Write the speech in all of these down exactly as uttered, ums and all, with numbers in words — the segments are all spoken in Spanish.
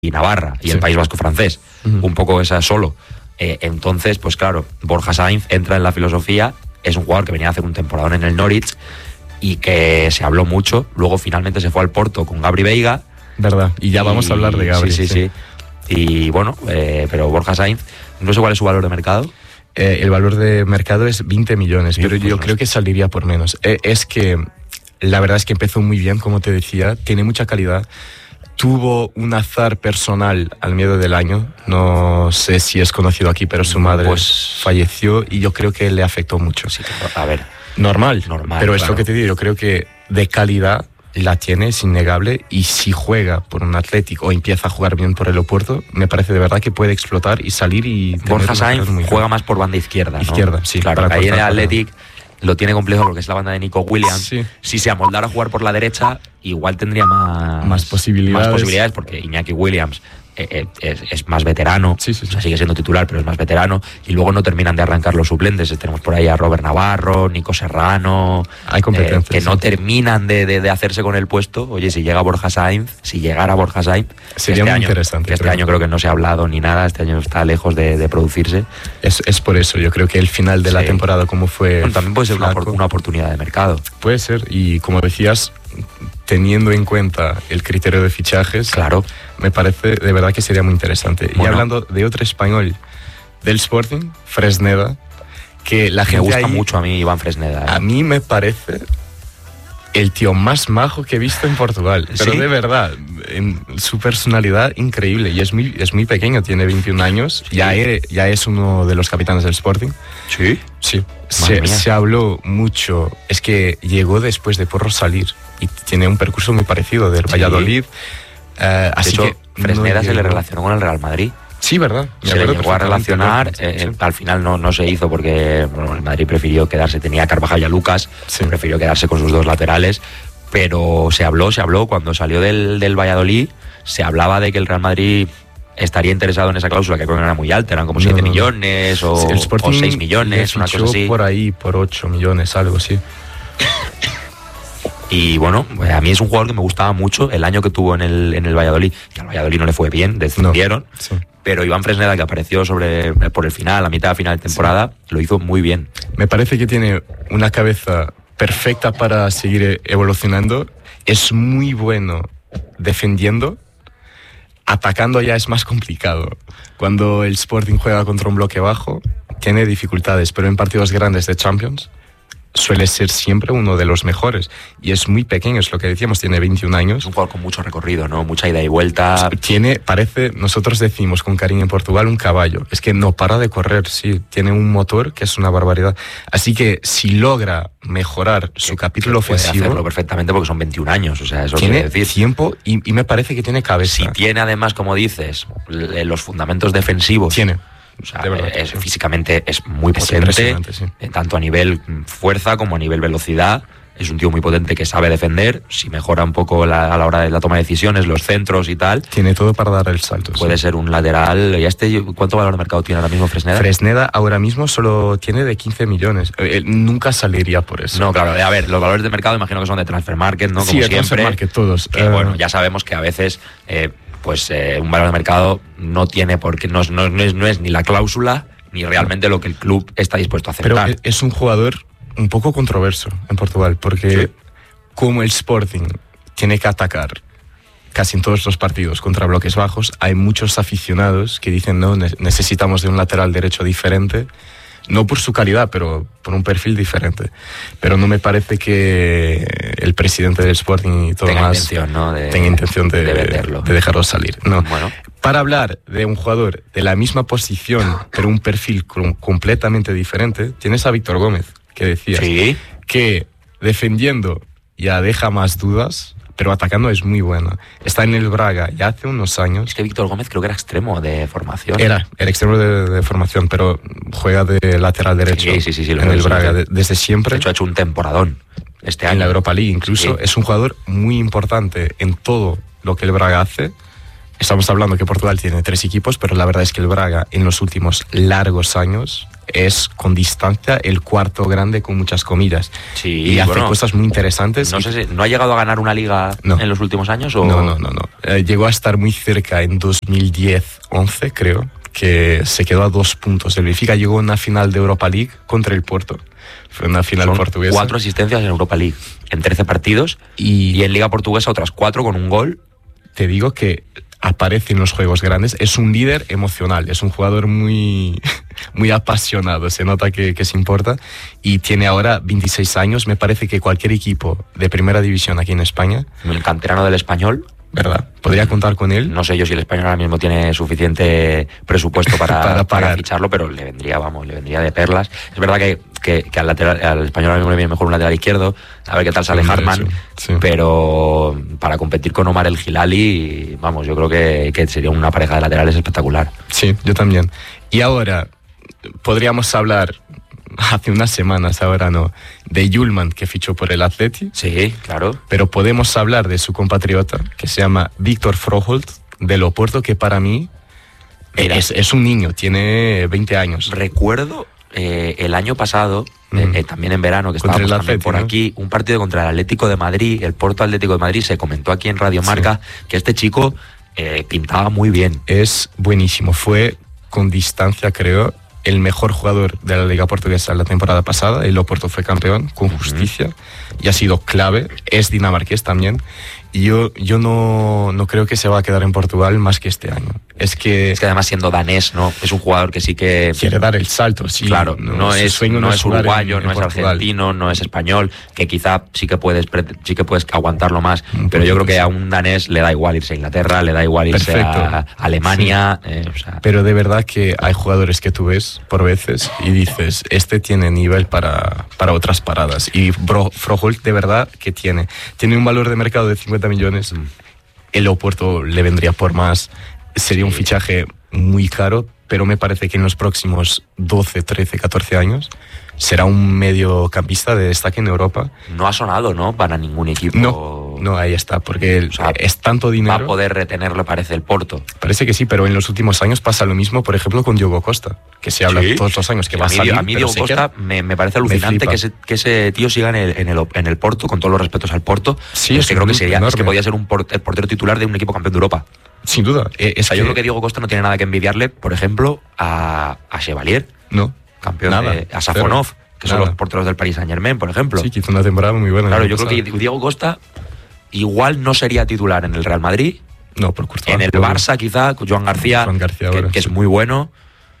y Navarra y sí. el País Vasco francés, uh-huh. un poco esa solo. Eh, entonces, pues claro, Borja Sainz entra en la filosofía, es un jugador que venía a hacer un temporadón en el Norwich y que se habló mucho, luego finalmente se fue al Porto con Gabri Veiga. Verdad, y ya y, vamos a hablar de Gabri. Sí, sí, sí. sí. Y bueno, eh, pero Borja Sainz, no sé cuál es su valor de mercado. Eh, el valor de mercado es veinte millones, sí, pero pues yo no. creo que saldría por menos. Eh, es que la verdad es que empezó muy bien, como te decía, tiene mucha calidad. Tuvo un azar personal al medio del año, no sé si es conocido aquí, pero su madre pues falleció y yo creo que le afectó mucho. Sí, a ver, normal, normal pero claro. es lo que te digo, yo creo que de calidad la tiene, es innegable, y si juega por un Athletic o empieza a jugar bien por el Oporto, me parece de verdad que puede explotar y salir y... Borja Sainz juega más por banda izquierda, ¿no? Izquierda, sí. Claro, ahí en el Athletic lo tiene complejo porque es la banda de Nico Williams. Sí. Si se amoldara a jugar por la derecha, igual tendría más, más posibilidades. Más posibilidades porque Iñaki Williams eh, eh, es, es más veterano, sí, sí, sí. O sea, sigue siendo titular, pero es más veterano. Y luego no terminan de arrancar los suplentes. Tenemos por ahí a Robert Navarro, Nico Serrano, Hay competencias, eh, que sí. no terminan de, de, de hacerse con el puesto. Oye, si llega Borja Sainz, si llegara Borja Sainz, sería este muy año, interesante. Que este creo. año creo que no se ha hablado ni nada, este año está lejos de, de producirse. Es, es por eso, yo creo que el final de sí. la temporada, como fue... Bueno, también puede ser una, una oportunidad de mercado. Puede ser, y como decías, teniendo en cuenta el criterio de fichajes, claro, me parece de verdad que sería muy interesante. Bueno. Y hablando de otro español del Sporting, Fresneda, que la gente me gusta ahí, mucho a mí Iván Fresneda. ¿eh? A mí me parece el tío más majo que he visto en Portugal, pero ¿sí? de verdad, en su personalidad increíble, y es muy, es muy pequeño, tiene veintiún años, sí. ya, es, ya es uno de los capitanes del Sporting. ¿Sí? Sí, se, se habló mucho, es que llegó después de Porro salir y tiene un percurso muy parecido del Valladolid. Sí. Uh, así de hecho, que Fresneda no se le relacionó con el Real Madrid. Sí, ¿verdad? Me se le llegó a relacionar, eh, sí. al final no, no se hizo porque bueno, el Madrid prefirió quedarse, tenía a Carvajal y a Lucas, sí. prefirió quedarse con sus dos laterales, pero se habló, se habló, cuando salió del, del Valladolid, se hablaba de que el Real Madrid estaría interesado en esa cláusula, que creo que era muy alta, eran como no, siete millones o, sí, o seis millones, una cosa así. Por ahí, por ocho millones, algo así. Y bueno, a mí es un jugador que me gustaba mucho el año que tuvo en el, en el Valladolid, que al Valladolid no le fue bien, descendieron, no, sí. pero Iván Fresneda, que apareció sobre por el final, a mitad, final de temporada, sí. lo hizo muy bien. Me parece que tiene una cabeza perfecta para seguir evolucionando, es muy bueno defendiendo, atacando ya es más complicado. Cuando el Sporting juega contra un bloque bajo, tiene dificultades, pero en partidos grandes de Champions suele ser siempre uno de los mejores, y es muy pequeño, es lo que decíamos, tiene veintiún años. Es un jugador con mucho recorrido, ¿no? Mucha ida y vuelta. Tiene, parece, nosotros decimos con cariño en Portugal, un caballo. Es que no para de correr, sí, tiene un motor que es una barbaridad. Así que si logra mejorar su capítulo ofensivo... Puede hacerlo perfectamente porque son veintiún años, o sea, eso tiene quiere decir. tiempo y, y me parece que tiene cabeza. Si tiene además, como dices, los fundamentos defensivos... Tiene. O sea, verdad, es, sí. físicamente es muy es potente, sí. tanto a nivel fuerza como a nivel velocidad. Es un tío muy potente que sabe defender. Si mejora un poco la, a la hora de la toma de decisiones, los centros y tal. Tiene todo para dar el salto. Puede sí. ser un lateral. ¿Y este cuánto valor de mercado tiene ahora mismo Fresneda? Fresneda ahora mismo solo tiene de quince millones. Él nunca saldría por eso. No, claro. A ver, los valores de mercado imagino que son de Transfer Market, ¿no? Como sí, siempre. Transfer Market, todos. Que, uh... bueno, ya sabemos que a veces... Eh, pues eh, un valor de mercado no tiene porque no, no, no, es, no es ni la cláusula ni realmente lo que el club está dispuesto a aceptar. Pero es un jugador un poco controverso en Portugal, porque sí. como el Sporting tiene que atacar casi en todos los partidos contra bloques bajos, hay muchos aficionados que dicen no, necesitamos de un lateral derecho diferente, no por su calidad, pero por un perfil diferente. Pero no me parece que el presidente del Sporting y todo tenga más intención, ¿no? de, tenga intención de, de, venderlo. de dejarlo salir. No. Bueno. Para hablar de un jugador de la misma posición, pero un perfil completamente diferente, tienes a Víctor Gómez, que decías ¿sí? que defendiendo ya deja más dudas, pero atacando es muy bueno. Está en el Braga ya hace unos años. Es que Víctor Gómez creo que era extremo de formación. Era, era extremo de, de formación, pero juega de lateral derecho sí, sí, sí, sí, en el Braga de, desde siempre. De hecho ha hecho un temporadón este año. En la Europa League incluso. Sí. Es un jugador muy importante en todo lo que el Braga hace. estamos hablando que Portugal tiene tres equipos, pero la verdad es que el Braga en los últimos largos años es con distancia el cuarto grande con muchas comillas. Sí, y hace bueno, cosas cosas muy interesantes. No y... sé si no ha llegado a ganar una liga no. en los últimos años o no, no, no, no. Eh, llegó a estar muy cerca en dos mil diez once, creo, que se quedó a dos puntos. El Benfica llegó a una final de Europa League contra el Porto. Fue una final Son portuguesa. Cuatro asistencias en Europa League en trece partidos y, y en Liga Portuguesa otras cuatro con un gol. Te digo que aparece en los juegos grandes, es un líder emocional, es un jugador muy, muy apasionado, se nota que, que se importa y tiene ahora veintiséis años. Me parece que cualquier equipo de primera división aquí en España, el canterano del Español, ¿verdad? ¿Podría contar con él? No sé yo si el Español ahora mismo tiene suficiente presupuesto para, para, para ficharlo, pero le vendría, vamos, le vendría de perlas. Es verdad que, que, que al, lateral, al Español ahora mismo le viene mejor un lateral izquierdo, a ver qué tal sale Hartman, sí. Pero para competir con Omar El Hilali, vamos, yo creo que, que sería una pareja de laterales espectacular. Sí, yo también. Y ahora, podríamos hablar... hace unas semanas, ahora no, de Yulman, que fichó por el Atleti. Sí, claro. Pero podemos hablar de su compatriota, que se llama Víctor Froholt, del Oporto, que para mí es, es un niño, tiene veinte años. Recuerdo eh, el año pasado, mm. eh, eh, también en verano, que estábamos también Atleti, por ¿no? aquí, un partido contra el Atlético de Madrid, el Porto Atlético de Madrid, se comentó aquí en Radio Marca sí. que este chico eh, pintaba muy bien. Es buenísimo, fue con distancia, creo, el mejor jugador de la Liga Portuguesa la temporada pasada. El Oporto fue campeón con justicia uh-huh. y ha sido clave. Es dinamarqués también. Y yo, yo no, no creo que se va a quedar en Portugal más que este año. Es que, es que además siendo danés, ¿no? Es un jugador que sí que... quiere dar el salto, sí. Claro, no, no es, no es uruguayo, en, en no es Portugal. Argentino, no es español, que quizá sí que puedes, sí que puedes aguantarlo más, un pero yo creo que sí. a un danés le da igual irse a Inglaterra, le da igual irse Perfecto. a Alemania. Sí. Eh, o sea. Pero de verdad que hay jugadores que tú ves por veces y dices, este tiene nivel para, para otras paradas. Y Froholt de verdad que tiene. Tiene un valor de mercado de cincuenta millones. Mm. El Oporto le vendría por más. Sería sí. un fichaje muy caro, pero me parece que en los próximos doce, trece, catorce años será un mediocampista de destaque en Europa. No ha sonado, ¿no? Para ningún equipo. No, no ahí está, porque o sea, es tanto dinero. Va a poder retenerlo, parece, el Porto. Parece que sí, pero en los últimos años pasa lo mismo, por ejemplo, con Diogo Costa, que se habla ¿Sí? todos los años que sí, va a salir. A mí Diogo Costa me, me parece alucinante me que, ese, que ese tío siga en el, en, el, en el Porto, con todos los respetos al Porto. Sí, es que creo que sería, es que podía ser un port, el portero titular de un equipo campeón de Europa. Sin duda. Es o sea, que... Yo creo que Diogo Costa no tiene nada que envidiarle, por ejemplo, a, a Chevalier. No. Campeón nada, de, a Safonov, pero, que son nada. los porteros del Paris Saint-Germain, por ejemplo. Sí, que hizo una temporada muy buena. Claro, yo creo que Diogo Costa igual no sería titular en el Real Madrid. No, por Courtois. En el Barça, quizá, con Joan García, Joan García que, ahora, que sí. es muy bueno.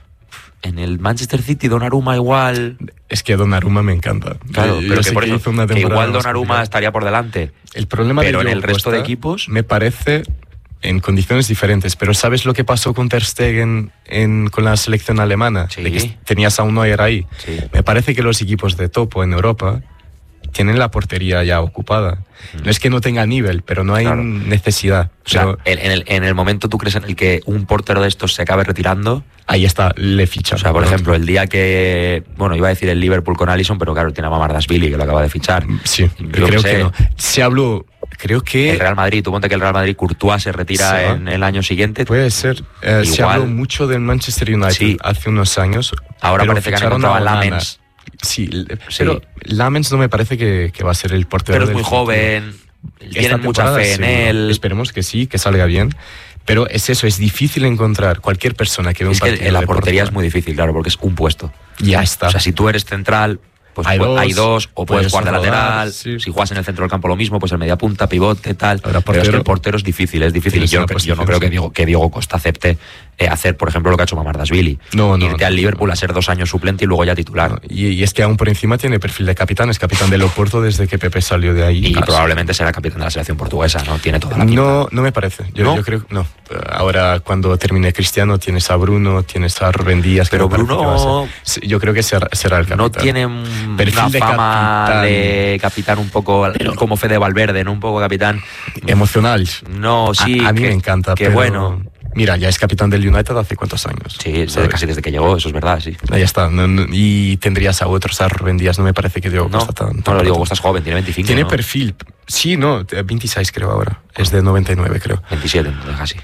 En el Manchester City, Donnarumma igual... Es que Donnarumma me encanta. Claro, yo, pero yo que, por que, eso, una que igual Donnarumma estaría por delante. El problema pero de en el resto Costa de equipos... me parece... en condiciones diferentes, pero ¿sabes lo que pasó con Ter Stegen en, con la selección alemana? Sí. De que tenías a un Neuer ahí. Sí. Me parece que los equipos de topo en Europa tienen la portería ya ocupada. Mm. No es que no tenga nivel, pero no hay claro. necesidad. O sea, pero, en, el, en el momento tú crees en el que un portero de estos se acabe retirando... Ahí está, le ficha. O sea, por ejemplo, el día que... Bueno, iba a decir el Liverpool con Alisson, pero claro, tiene a Mamardashvili, que lo acaba de fichar. Sí, yo creo que, que no. Se habló... Creo que... El Real Madrid, tú ponte que el Real Madrid, Courtois se retira sí, en el año siguiente. Puede ser. Eh, se habló mucho del Manchester United sí. hace unos años. Ahora parece que han encontrado a Lamens. Sí, pero sí. Lamens no me parece que, que va a ser el portero. Pero es muy joven, tienen mucha fe en él. Esperemos que sí, que salga bien. Pero es eso, es difícil encontrar cualquier persona que ve un partido. Es que en la portería es muy difícil, claro, porque es un puesto. Ya está. O sea, si tú eres central... Pues hay, dos, hay dos, o puedes, puedes jugar de lateral, sí. Si juegas en el centro del campo lo mismo, pues el media punta, pivote, tal. Ahora, pero es que el portero es difícil, es difícil. Y yo, pues, yo no creo que Diego, que Diego Costa acepte eh, hacer, por ejemplo, lo que ha hecho Mamardashvili. No, no, Irte no, al Liverpool no. a ser dos años suplente y luego ya titular. No, y, y es que aún por encima tiene perfil de capitán, es capitán del Oporto desde que Pepe salió de ahí. Y casi. Probablemente será capitán de la selección portuguesa, ¿no? Tiene toda la pinta. No, no me parece. Yo, ¿No? yo creo no. Ahora, cuando termine Cristiano, tienes a Bruno, tienes a Rubén Díaz. Pero Bruno... Yo creo que será, será el capitán. No tiene un, perfil una de fama capitán. de capitán un poco pero, como Fede Valverde, ¿no? Un poco capitán... Emocional. No, sí. A, a mí que, me encanta, que pero... bueno... Mira, ya es capitán del United hace cuántos años. Sí, ¿sabes? Casi desde que llegó, eso es verdad, sí. Ya está. No, no, y tendrías a otros, a Rubén Díaz, no me parece que Diego no, Costa tan... No, lo digo, Costa es joven, tiene veinticinco, Tiene ¿no? perfil. Sí, no, veintiséis creo ahora. Es de noventa y nueve, creo. veintisiete, casi.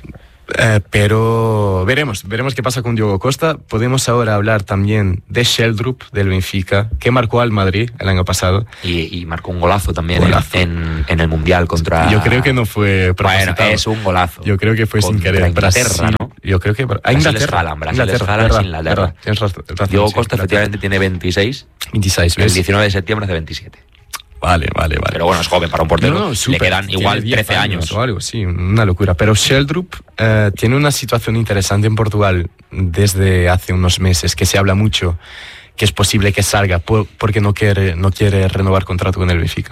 Eh, pero veremos, veremos qué pasa con Diogo Costa. Podemos ahora hablar también de Sheldrup, del Benfica, que marcó al Madrid el año pasado. Y, y marcó un golazo también Golazo. En, en el Mundial contra... Yo creo que no fue propositado. Bueno, es un golazo. Yo creo que fue sin Contra querer. Inglaterra, Brasil, ¿no? Yo creo que... A Brasil Inglaterra. es Haaland, Brasil es Inglaterra, Haaland, verdad, sin Inglaterra. verdad, tienes razón, razón, Diogo sí, Costa Inglaterra. efectivamente tiene veintiséis. veintiséis, El ¿ves? diecinueve de septiembre hace veintisiete. Vale, vale, vale. Pero bueno, es joven para un portero. No, no, Le súper. quedan Tiene igual diez trece años. o algo, sí, una locura. Pero Sheldrup eh, tiene una situación interesante en Portugal desde hace unos meses, que se habla mucho que es posible que salga por, porque no quiere, no quiere renovar contrato con el Benfica.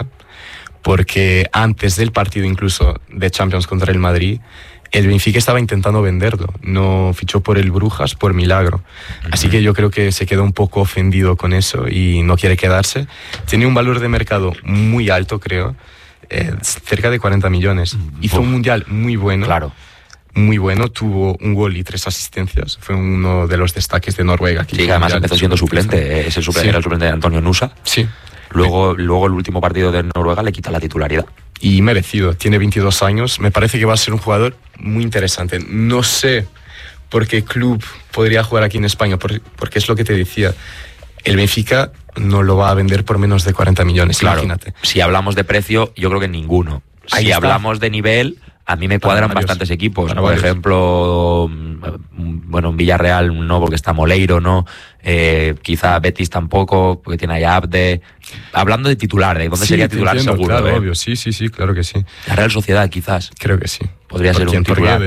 Porque antes del partido incluso de Champions contra el Madrid, el Benfica estaba intentando venderlo. No fichó por el Brujas por milagro. Uh-huh. Así que yo creo que se quedó un poco ofendido con eso y no quiere quedarse. Tiene un valor de mercado muy alto, creo. Eh, cerca de cuarenta millones. Hizo Uf. un mundial muy bueno. Claro. Muy bueno. Tuvo un gol y tres asistencias. Fue uno de los destaques de Noruega. Sí, que además empezó siendo suplente. Es el suplente, sí. Era el suplente de Antonio Nusa. Sí. Luego, luego el último partido de Noruega le quita la titularidad. Y merecido, tiene veintidós años, me parece que va a ser un jugador muy interesante. No sé por qué club podría jugar aquí en España, porque es lo que te decía, el Benfica no lo va a vender por menos de cuarenta millones, claro, imagínate. Si hablamos de precio, yo creo que ninguno. Ahí si está. Hablamos de nivel, a mí me cuadran bastantes equipos. Por varios. Ejemplo, bueno, en Villarreal no, porque está Moleiro, ¿no? Eh, quizá Betis tampoco, porque tiene a Abde. Hablando de titular, ¿de dónde sí, sería titular entiendo, seguro? Claro, ¿eh? obvio, sí, sí, sí, claro que sí. La Real Sociedad, quizás. Creo que sí. Podría ser un titular.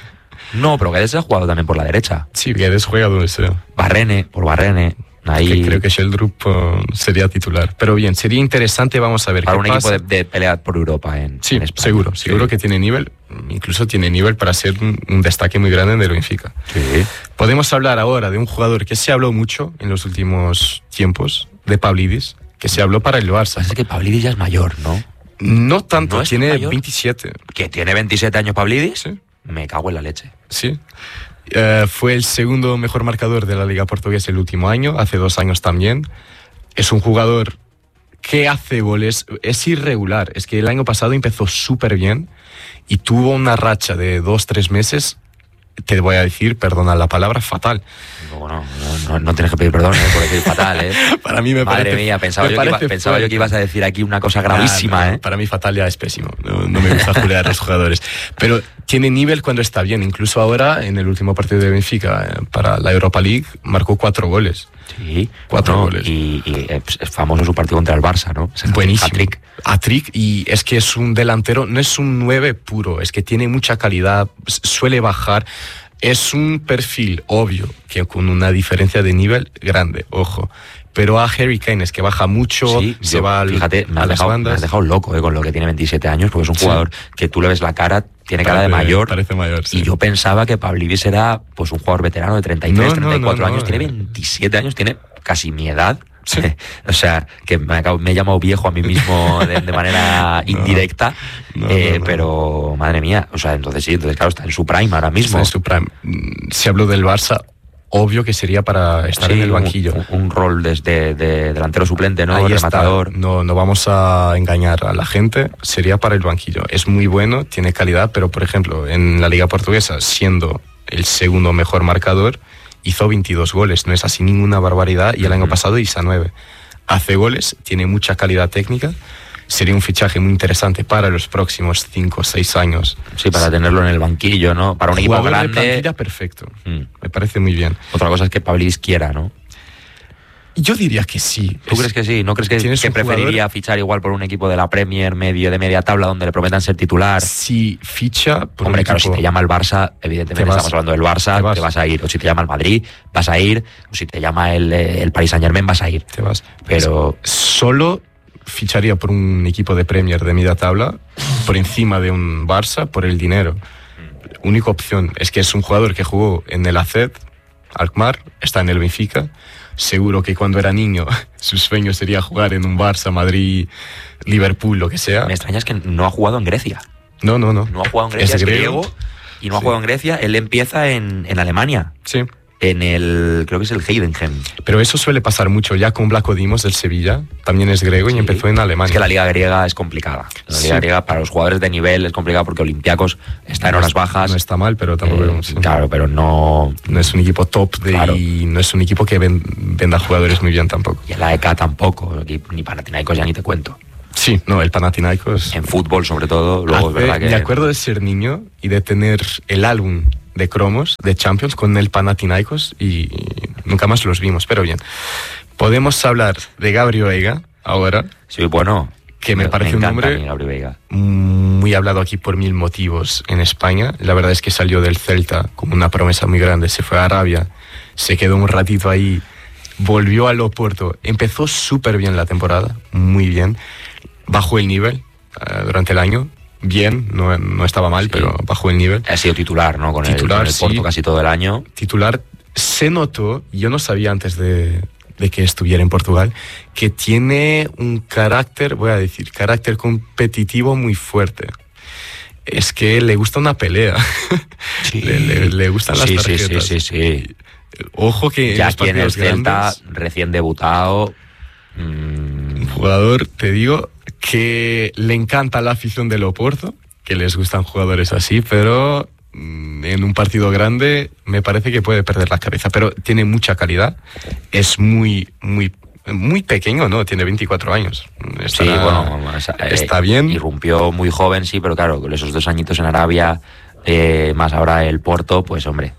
No, pero Guedes ha jugado también por la derecha. Sí, Guedes juega donde sea. Barrene, por Barrene. Ahí... Que creo que Sheldrup uh, sería titular. Pero bien, sería interesante, vamos a ver para qué un pasa. equipo de, de pelear por Europa en, sí, en España. seguro, sí. seguro que tiene nivel, incluso tiene nivel para ser un, un destaque muy grande en el Benfica. Sí. Podemos hablar ahora de un jugador que se habló mucho en los últimos tiempos, de Pavlidis, que se habló para el Barça. Es que Pavlidis ya es mayor, ¿no? No tanto, ¿No tiene mayor? veintisiete. ¿Que tiene veintisiete años Pavlidis? Sí. Me cago en la leche. Sí. Uh, fue el segundo mejor marcador de la Liga Portuguesa el último año, hace dos años también. Es un jugador que hace goles, es irregular. Es que el año pasado empezó súper bien y tuvo una racha de dos, tres meses, te voy a decir, perdona la palabra, fatal. No, no, no, no tienes que pedir perdón, ¿eh? Por decir fatal, ¿eh? Para mí me Madre parece... mía, pensaba, yo que, iba, pensaba yo que ibas a decir aquí una cosa gravísima, nah, no, ¿eh? Para mí fatal ya es pésimo, no, no me gusta jugar a los jugadores. Pero tiene nivel cuando está bien, incluso ahora en el último partido de Benfica eh, para la Europa League marcó cuatro goles. Sí, cuatro no, goles. Y, y es famoso su partido contra el Barça, ¿no? Es buenísimo. Hat-trick. Hat-trick, y es que es un delantero, no es un nueve puro, es que tiene mucha calidad, suele bajar. Es un perfil obvio, que con una diferencia de nivel grande, ojo. Pero a Harry Kane es que baja mucho, sí, se yo, va al, fíjate, me a has las dejado, bandas. Me has dejado loco eh, con lo que tiene veintisiete años, porque es un sí. jugador que tú le ves la cara, tiene parece, cara de mayor. Parece mayor, sí. Y yo pensaba que Pavlidis era pues, un jugador veterano de treinta y tres, no, treinta y cuatro no, no, años, no, tiene eh. veintisiete años, tiene casi mi edad. Sí. O sea, que me, acabo, me he llamado viejo a mí mismo de, de manera no, indirecta, no, eh, no, no. Pero madre mía, o sea, entonces sí, entonces claro, está en su prime ahora mismo. Está en su prime. Se habló del Barça, obvio que sería para estar sí, en el banquillo. Un, un rol desde de, de delantero suplente, ¿no? Ahí Rematador. Está. No, no vamos a engañar a la gente, sería para el banquillo. Es muy bueno, tiene calidad, pero por ejemplo, en la Liga Portuguesa, siendo el segundo mejor marcador, hizo veintidós goles, no es así ninguna barbaridad, y el año pasado hizo nueve. Hace goles, tiene mucha calidad técnica, sería un fichaje muy interesante para los próximos cinco o seis años. Sí, para tenerlo en el banquillo, ¿no? Para un equipo Jugador grande. De plantilla perfecto, mm. me parece muy bien. Otra cosa es que Pavlidis quiera, ¿no? Yo diría que sí. ¿Tú es, crees que sí? ¿No crees que, que preferiría jugador? Fichar igual por un equipo de la Premier medio de media tabla donde le prometan ser titular? Si ficha por Hombre, un claro, equipo... si te llama el Barça, evidentemente vas, estamos hablando del Barça, te vas. te vas a ir. O si te llama el Madrid, vas a ir. O si te llama el, el Paris Saint-Germain, vas a ir. Te vas. Pero solo ficharía por un equipo de Premier de media tabla por encima de un Barça por el dinero. Única opción es que es un jugador que jugó en el A Z E, Alkmaar, está en el Benfica. Seguro que cuando era niño su sueño sería jugar en un Barça, Madrid, Liverpool, lo que sea. Me extraña es que no ha jugado en Grecia. No, no, no. No ha jugado en Grecia, es, es griego. griego y no sí. ha jugado en Grecia. Él empieza en, en Alemania. Sí. en el, creo que es el Heidenheim. Pero eso suele pasar mucho, ya con Vlaco Dimos del Sevilla, también es griego, sí, y empezó en Alemania. Es que la liga griega es complicada. La liga sí. griega para los jugadores de nivel es complicada porque Olympiacos está en no horas es, bajas. No está mal, pero tampoco... Eh, sí. Claro, pero no... No es un equipo top de, claro. y no es un equipo que ven, venda jugadores muy bien tampoco. Y en la E K tampoco, ni Panathinaikos ya ni te cuento. Sí, no, el Panathinaikos... En fútbol sobre todo, luego hace, es verdad que... Me acuerdo de ser niño y de tener el álbum de cromos de Champions con el Panathinaikos y nunca más los vimos, pero bien. Podemos hablar de Gabri Veiga ahora. Sí, bueno... Que me, me parece me un nombre muy hablado aquí por mil motivos en España. La verdad es que salió del Celta como una promesa muy grande, se fue a Arabia, se quedó un ratito ahí, volvió al Oporto, empezó súper bien la temporada, muy bien, bajó el nivel uh, durante el año, bien, no, no estaba mal, sí. pero bajó el nivel. Ha sido titular, ¿no? Con titular, el, con el Porto sí, casi todo el año. Titular, se notó, yo no sabía antes de... de que estuviera en Portugal, que tiene un carácter, voy a decir, carácter competitivo muy fuerte. Es que le gusta una pelea. Sí. le, le, le gustan las sí, tarjetas. Sí, sí, sí, sí. Ojo que ya aquí en el Celta, grandes, recién debutado... Mmm... Un jugador, te digo, que le encanta la afición del Oporto, que les gustan jugadores así, pero... en un partido grande me parece que puede perder la cabeza, pero tiene mucha calidad, es muy muy muy pequeño, ¿no? Tiene veinticuatro años. Estará, sí, bueno, está bien. Irrumpió muy joven, sí, pero claro, con esos dos añitos en Arabia, eh, más ahora el Porto, pues hombre,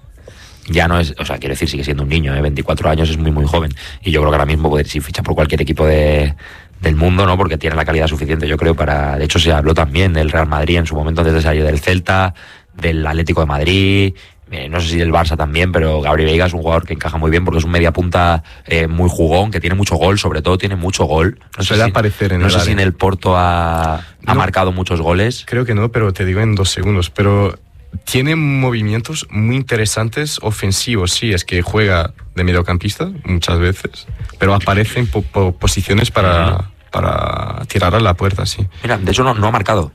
ya no es, o sea, quiero decir, sigue siendo un niño, ¿eh? veinticuatro años es muy muy joven, y yo creo que ahora mismo puede ir ficha por cualquier equipo de del mundo, ¿no? Porque tiene la calidad suficiente, yo creo, para... De hecho, se habló también del Real Madrid en su momento antes de salir del Celta, del Atlético de Madrid, eh, no sé si del Barça también, pero Gabri Veiga es un jugador que encaja muy bien porque es un media punta eh, muy jugón, que tiene mucho gol, sobre todo tiene mucho gol. No suele si, aparecer en No el sé área. si en el Porto ha, ha no, marcado muchos goles. Creo que no, pero te digo en dos segundos. Pero tiene movimientos muy interesantes ofensivos, sí, es que juega de mediocampista muchas veces, pero aparece en po po posiciones para, uh-huh. para tirar a la puerta, sí. Mira, de hecho no, no ha marcado.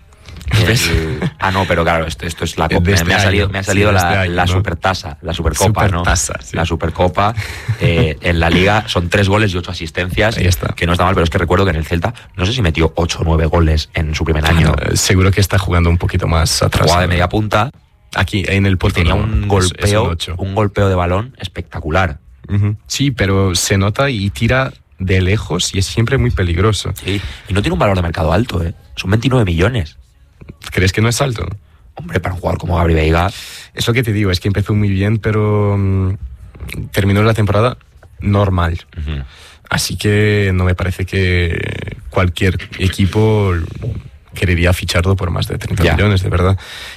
El, ah, no, pero claro, esto, esto es la copa. Este me, ha salido, año, me ha salido sí, la, este año, la ¿no? supertasa, la supercopa, Supertasa, ¿no? Sí. La supercopa. Eh, en la liga son tres goles y ocho asistencias. Ahí está. Que no está mal, pero es que recuerdo que en el Celta, no sé si metió ocho o nueve goles en su primer año. Ah, no, seguro que está jugando un poquito más atrás. Jugaba de media punta. Aquí, en el Porto. Tenía no, un golpeo, es, es un, un golpeo de balón espectacular. Uh-huh. Sí, pero se nota y tira de lejos y es siempre muy peligroso. Sí, y no tiene un valor de mercado alto, ¿eh? Son veintinueve millones. ¿Crees que no es alto? Hombre, para un jugador como Gabri Veiga... Es lo que te digo, es que empezó muy bien, pero um, terminó la temporada normal. Uh-huh. Así que no me parece que cualquier equipo querría ficharlo por más de treinta ya. millones, de verdad.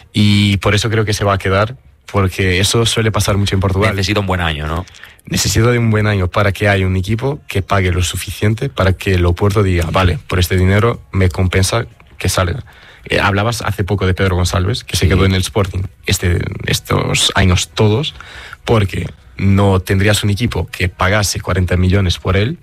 Y por eso creo que se va a quedar, porque eso suele pasar mucho en Portugal. Necesita un buen año, ¿no? Necesito de un buen año para que haya un equipo que pague lo suficiente para que el Oporto diga, vale, por este dinero me compensa que salga. Eh, hablabas hace poco de Pedro Gonçalves, que se sí. quedó en el Sporting este, estos años todos, porque no tendrías un equipo que pagase cuarenta millones por él.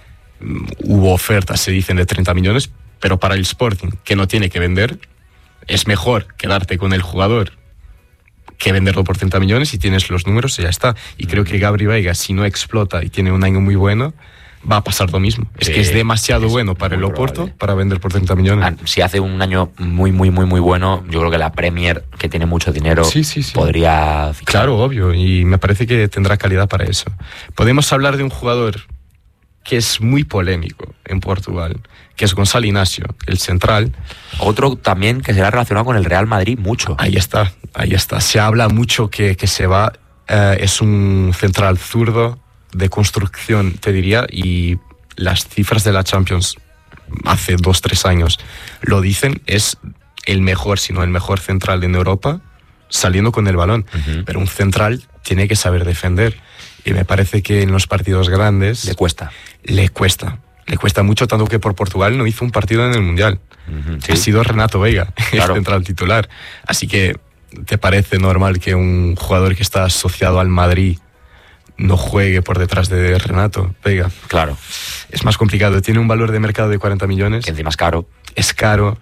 Hubo ofertas, se dicen, de treinta millones, pero para el Sporting, que no tiene que vender, es mejor quedarte con el jugador que venderlo por treinta millones y tienes los números y ya está. Y mm. creo que Gabri Veiga, si no explota y tiene un año muy bueno, va a pasar lo mismo. Sí, es que es demasiado es bueno para el Oporto probable. Para vender por treinta millones. Si hace un año muy, muy, muy, muy bueno, yo creo que la Premier, que tiene mucho dinero, sí, sí, sí. podría fichar. Claro, obvio, y me parece que tendrá calidad para eso. Podemos hablar de un jugador que es muy polémico en Portugal, que es Gonçalo Inácio, el central. Otro también que será relacionado con el Real Madrid mucho. Ahí está, ahí está. Se habla mucho que, que se va. Eh, es un central zurdo, de construcción, te diría, y las cifras de la Champions hace dos, tres años lo dicen, es el mejor, si no el mejor central en Europa saliendo con el balón. Uh-huh. Pero un central tiene que saber defender y me parece que en los partidos grandes le cuesta. Le cuesta. Le cuesta mucho, tanto que por Portugal no hizo un partido en el Mundial. Uh-huh, ¿sí? Ha sido Renato Veiga, claro. El central titular. Así que, ¿te parece normal que un jugador que está asociado al Madrid no juegue por detrás de Renato Veiga? Claro. Es más complicado. Tiene un valor de mercado de cuarenta millones. Que encima es caro. Es caro.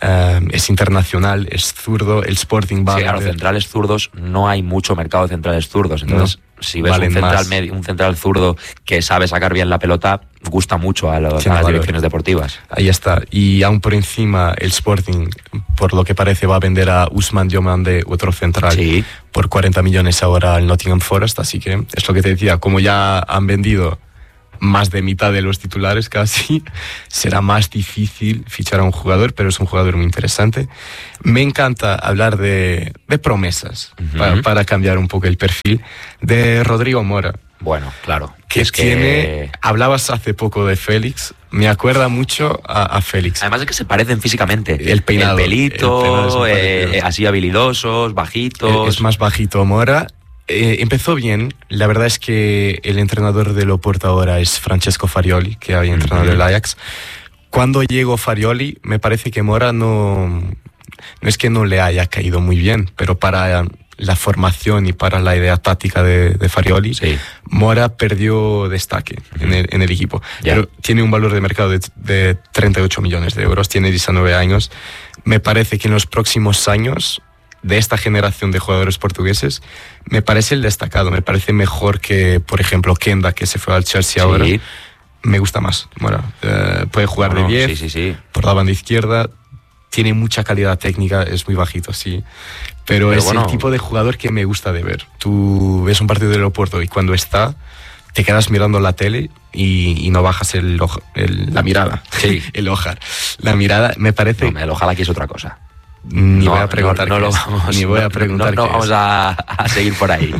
Uh, es internacional, es zurdo, el Sporting va sí, a claro, vender... centrales zurdos, no hay mucho mercado de centrales zurdos, entonces no, si ves un central, medio, un central zurdo que sabe sacar bien la pelota, gusta mucho a, los, a las direcciones deportivas. Ahí está, y aún por encima el Sporting, por lo que parece, va a vender a Ousmane Diomandé, otro central, sí. por cuarenta millones ahora al Nottingham Forest, así que es lo que te decía, como ya han vendido más de mitad de los titulares casi, será más difícil fichar a un jugador, pero es un jugador muy interesante. Me encanta hablar de, de promesas, uh-huh. para, para cambiar un poco el perfil, de Rodrigo Mora. Bueno, claro. Que es tiene, que... Hablabas hace poco de Félix, me acuerda mucho a, a Félix. Además de que se parecen físicamente. El peinado. El pelito, el eh, así habilidosos, bajitos. Es más bajito Mora. Eh, empezó bien, la verdad es que el entrenador del Oporto ahora es Francesco Farioli, que había entrenado uh-huh. el Ajax. Cuando llegó Farioli, me parece que Mora no, no es que no le haya caído muy bien, pero para la formación y para la idea táctica de, de Farioli, sí. Mora perdió destaque uh-huh. en, el, en el equipo. Yeah. Pero tiene un valor de mercado de, de treinta y ocho millones de euros, tiene diecinueve años. Me parece que en los próximos años, de esta generación de jugadores portugueses, me parece el destacado, me parece mejor que, por ejemplo, Kenda, que se fue al Chelsea sí. ahora. Me gusta más. Bueno, uh, puede jugar no, de diez, sí, sí, sí. por la banda izquierda, tiene mucha calidad técnica, es muy bajito, sí. Pero, Pero es bueno, el tipo de jugador que me gusta de ver. Tú ves un partido del Oporto y cuando está, te quedas mirando la tele y, y no bajas el, el, la mirada. Sí. El ojar. La mirada, me parece... No, el ojalá aquí es otra cosa. Ni no, voy a preguntar no, no, qué lo es. vamos, Ni voy no, a preguntar no, no, qué vamos es. A, a seguir por ahí.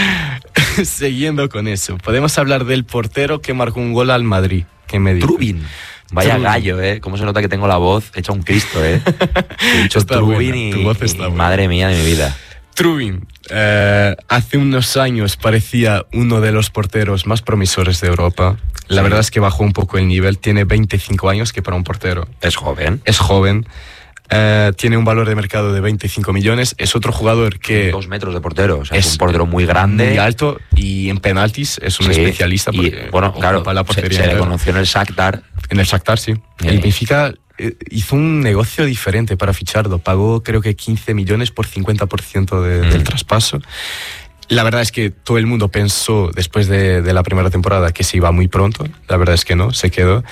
Siguiendo con eso, podemos hablar del portero que marcó un gol al Madrid. ¿Qué me dices? Trubin. Vaya Trubin. Gallo, ¿eh? Cómo se nota que tengo la voz hecha un Cristo, ¿eh? He dicho está Trubin buena, y, tu voz está y madre mía de mi vida. Trubin, eh, hace unos años parecía uno de los porteros más promisores de Europa. La sí. verdad es que bajó un poco el nivel. Tiene veinticinco años, que para un portero... Es joven. Es joven. Uh, tiene un valor de mercado de veinticinco millones. Es otro jugador que... Dos metros de portero. O sea, es, es un portero muy grande. Muy alto. Y en penaltis es un sí, y, especialista. Porque bueno, claro, la portería se, se le conoció en el Shakhtar. En el Shakhtar, sí. sí. El Benfica eh, hizo un negocio diferente para ficharlo. Pagó creo que quince millones por cincuenta por ciento de, mm. del traspaso. La verdad es que todo el mundo pensó después de, de la primera temporada que se iba muy pronto. La verdad es que no, se quedó.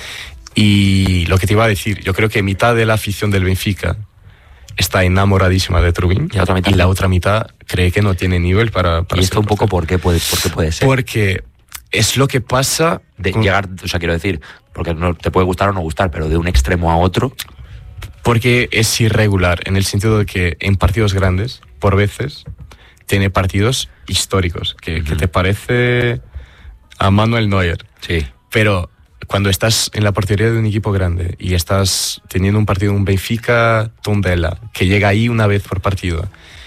Y lo que te iba a decir, yo creo que mitad de la afición del Benfica está enamoradísima de Trubin y la otra mitad, y la otra mitad cree que no tiene nivel para, para ¿Y esto un poco por qué, puede, por qué puede ser? Porque es lo que pasa... De con... llegar, o sea, quiero decir, porque no te puede gustar o no gustar, pero de un extremo a otro... Porque es irregular, en el sentido de que en partidos grandes, por veces, tiene partidos históricos, que, uh-huh. que te parece a Manuel Neuer. Sí. Pero... cuando estás en la portería de un equipo grande y estás teniendo un partido, un Benfica Tondela, que llega ahí una vez por partido,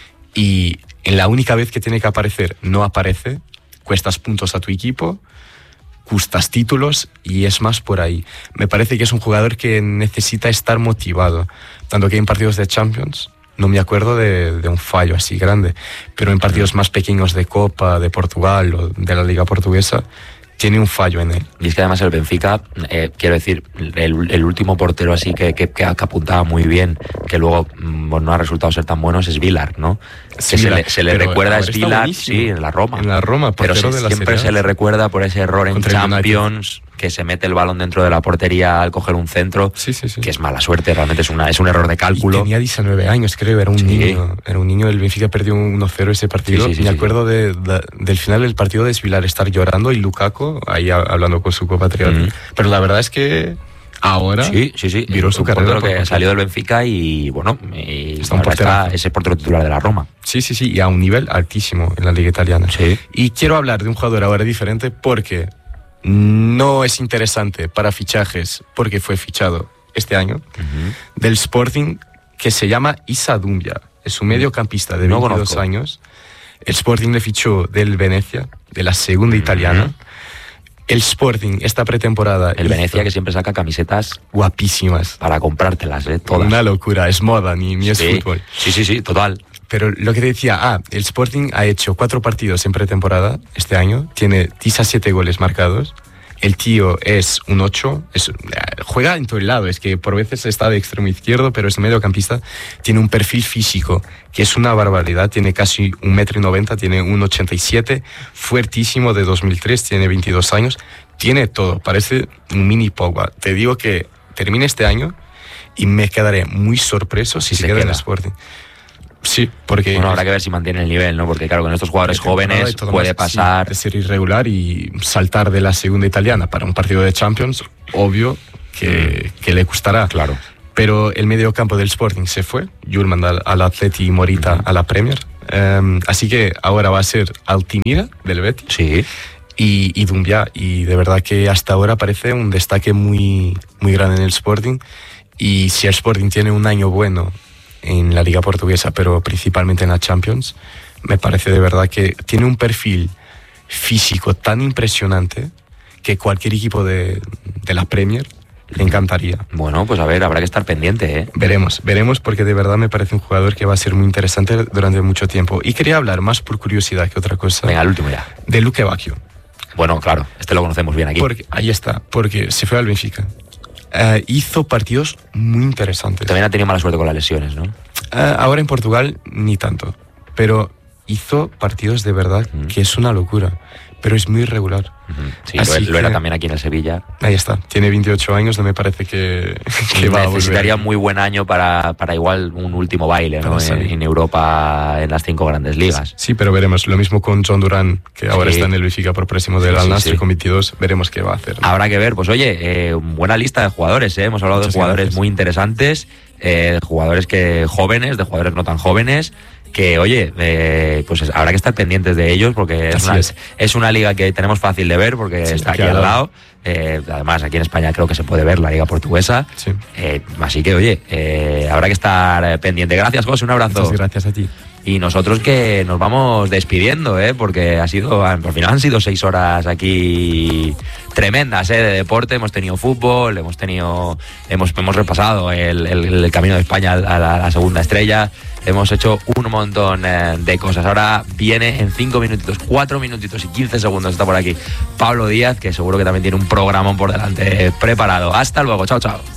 y en la única vez que tiene que aparecer no aparece, cuestas puntos a tu equipo, custas títulos y es más por ahí. Me parece que es un jugador que necesita estar motivado, tanto que en partidos de Champions... No me acuerdo de, de un fallo así grande, pero en partidos más pequeños de Copa, de Portugal o de la Liga Portuguesa, tiene un fallo en él. Y es que además el Benfica, eh, quiero decir, el, el último portero así que, que, que apuntaba muy bien, que luego bueno, no ha resultado ser tan bueno, es Vilar, ¿no? Sí, que se le, se le recuerda a Vilar, sí, en la Roma. En la Roma, pero se, de la siempre Serie. Se le recuerda por ese error en Champions, que se mete el balón dentro de la portería al coger un centro, sí, sí, sí. que es mala suerte, realmente es, una, es un error de cálculo. Y tenía diecinueve años, creo, era un sí. niño. Era un niño, el Benfica perdió uno cero ese partido. Sí, sí, sí, me sí, acuerdo sí. De, de, del final del partido de Vilar estar llorando y Lukaku ahí hablando con su compatriota. Mm. Pero la verdad es que ahora sí, sí, sí. viró su carrera. Que salió del Benfica y bueno, y está, está ese portero titular de la Roma. Sí, sí, sí, y a un nivel altísimo en la liga italiana. Sí. Y quiero hablar de un jugador ahora diferente porque no es interesante para fichajes, porque fue fichado este año, uh-huh. del Sporting, que se llama Issa Doumbia. Es un mediocampista de veintidós no años. El Sporting le fichó del Venecia, de la segunda uh-huh. italiana. El Sporting, esta pretemporada... El hizo... Venecia, que siempre saca camisetas... guapísimas. Para comprártelas, ¿eh? Todas. Una locura, es moda, ni, ni es sí. fútbol. Sí, sí, sí, total. Pero lo que te decía, ah, el Sporting ha hecho cuatro partidos en pretemporada este año, tiene diecisiete goles marcados, El tío es un ocho, es, juega en todo el lado, es que por veces está de extremo izquierdo, pero es mediocampista, tiene un perfil físico que es una barbaridad, tiene casi un metro y noventa, tiene un ochenta y siete, fuertísimo, de dos mil tres, tiene veintidós años, tiene todo, parece un mini Pogba. Te digo que termine este año y me quedaré muy sorpreso si se, se queda en el Sporting. Sí, porque... Bueno, habrá que ver si mantiene el nivel, ¿no? Porque claro, con estos jugadores jóvenes puede pasar... Sí, de ser irregular y saltar de la segunda italiana para un partido de Champions, obvio que, mm. que le gustará. Claro. Pero el mediocampo del Sporting se fue, Jurman al, al Atleti y Morita mm. a la Premier. Um, así que ahora va a ser Altimira del Betis. Sí. Y, y Doumbia. Y de verdad que hasta ahora parece un destaque muy, muy grande en el Sporting. Y si el Sporting tiene un año bueno en la Liga Portuguesa, pero principalmente en la Champions, me parece de verdad que tiene un perfil físico tan impresionante que cualquier equipo de, de la Premier le encantaría. Bueno, pues a ver, habrá que estar pendiente, ¿eh? Veremos, veremos, porque de verdad me parece un jugador que va a ser muy interesante durante mucho tiempo. Y quería hablar, más por curiosidad que otra cosa... Venga, el último ya. De Luque Bacchio. Bueno, claro, este lo conocemos bien aquí. Porque, ahí está, porque se fue al Benfica. Uh, hizo partidos muy interesantes. También ha tenido mala suerte con las lesiones, ¿no? Uh, ahora en Portugal ni tanto, pero hizo partidos de verdad mm. que es una locura, pero es muy irregular. Mm-hmm. Sí, Así lo, lo era también aquí en el Sevilla. Ahí está, tiene veintiocho años, no me parece que, que va a volver. Necesitaría un muy buen año para, para igual un último baile, ¿no? En, en Europa, en las cinco grandes ligas. Sí, pero veremos. Lo mismo con John Duran, que ahora sí. está en el Benfica por próximo del sí, Al Nassr sí, sí. con veintidós. Veremos qué va a hacer, ¿no? Habrá que ver. Pues oye, eh, buena lista de jugadores, ¿eh? Hemos hablado Muchas de jugadores gracias. muy interesantes, eh, jugadores que jóvenes, de jugadores no tan jóvenes, que oye, eh, pues habrá que estar pendientes de ellos, porque es una, es. es una liga que tenemos fácil de ver, porque sí, está aquí al lado. Eh, además, aquí en España creo que se puede ver la liga portuguesa. Sí. Eh, así que, oye, eh, habrá que estar pendiente. Gracias, José, un abrazo. Muchas gracias a ti. Y nosotros que nos vamos despidiendo, ¿eh? Porque ha sido, al final han sido seis horas aquí tremendas, ¿eh? De deporte. Hemos tenido fútbol, hemos tenido, hemos, hemos repasado el, el, el camino de España a la, a la segunda estrella. Hemos hecho un montón eh, de cosas. Ahora viene en cinco minutitos, cuatro minutitos y quince segundos, está por aquí Pablo Díaz, que seguro que también tiene un programón por delante preparado. Hasta luego, chao, chao.